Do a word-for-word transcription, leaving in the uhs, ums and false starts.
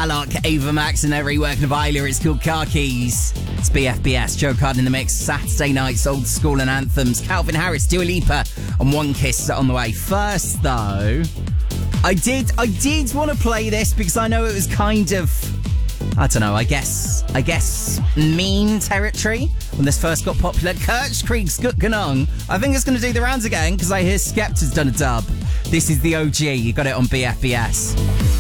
Alok, Ava Max, and every working of Isla. It's called Car Keys. It's B F B S, Joe Card in the mix, Saturday nights, old school and anthems. Calvin Harris, Dua Lipa, and One Kiss on the way. First, though, I did, I did want to play this because I know it was kind of, I don't know, I guess, I guess mean territory when this first got popular. Kirchkrieg's Gut Ganong. I think it's going to do the rounds again because I hear Skepta's done a dub. This is the O G. You got it on B F B S.